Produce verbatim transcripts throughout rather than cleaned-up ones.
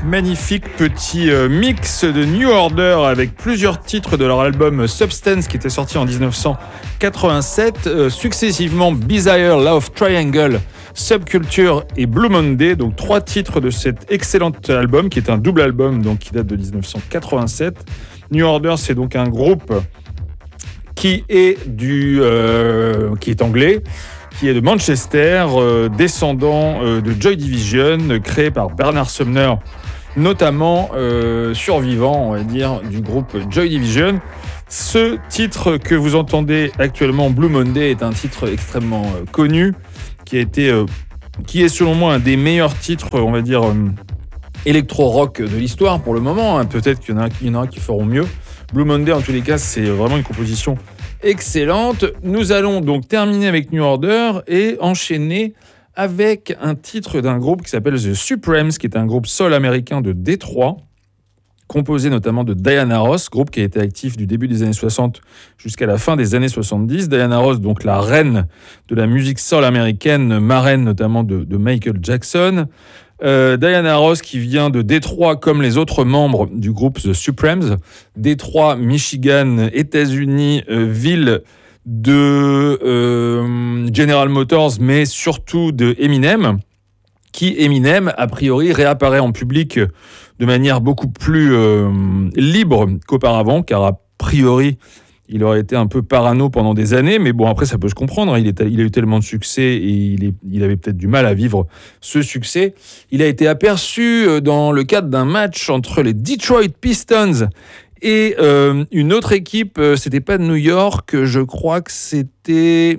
Magnifique petit euh, mix de New Order avec plusieurs titres de leur album Substance qui était sorti en dix-neuf cent quatre-vingt-sept, euh, successivement Desire, Love Triangle, Subculture et Blue Monday, donc trois titres de cet excellent album qui est un double album donc qui date de dix-neuf cent quatre-vingt-sept. New Order, c'est donc un groupe qui est du euh, qui est anglais, qui est de Manchester, euh, descendant euh, de Joy Division, euh, créé par Bernard Sumner, notamment euh, survivant, on va dire, du groupe Joy Division. Ce titre que vous entendez actuellement, Blue Monday, est un titre extrêmement euh, connu, qui a été, euh, qui est selon moi un des meilleurs titres, on va dire, euh, électro-rock de l'histoire pour le moment. Hein. Peut-être qu'il y en a, il y en a qui feront mieux. Blue Monday, en tous les cas, c'est vraiment une composition excellente. Nous allons donc terminer avec New Order et enchaîner avec un titre d'un groupe qui s'appelle The Supremes, qui est un groupe soul américain de Détroit, composé notamment de Diana Ross, groupe qui a été actif du début des années soixante jusqu'à la fin des années soixante-dix. Diana Ross, donc la reine de la musique soul américaine, marraine notamment de, de Michael Jackson. Euh, Diana Ross qui vient de Détroit comme les autres membres du groupe The Supremes. Détroit, Michigan, États-Unis, euh, ville de euh, General Motors, mais surtout de Eminem, qui, Eminem, a priori, réapparaît en public de manière beaucoup plus euh, libre qu'auparavant, car a priori, il aurait été un peu parano pendant des années, mais bon, après, ça peut se comprendre. Hein. Il, est, il a eu tellement de succès et il, est, il avait peut-être du mal à vivre ce succès. Il a été aperçu dans le cadre d'un match entre les Detroit Pistons et euh, une autre équipe. C'était pas de New York, je crois que c'était...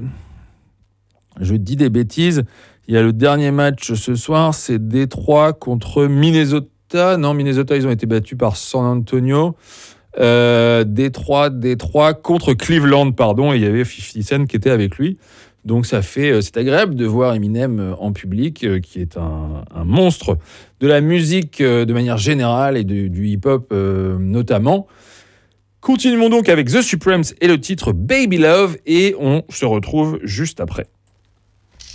Je dis des bêtises. Il y a le dernier match ce soir, c'est Détroit contre Minnesota. Non, Minnesota, ils ont été battus par San Antonio. Euh, Détroit, Détroit contre Cleveland, pardon, et il y avait fifty Cent qui était avec lui. Donc ça fait, c'est agréable de voir Eminem en public, qui est un, un monstre de la musique de manière générale et de, du hip-hop euh, notamment. Continuons donc avec The Supremes et le titre Baby Love, et on se retrouve juste après.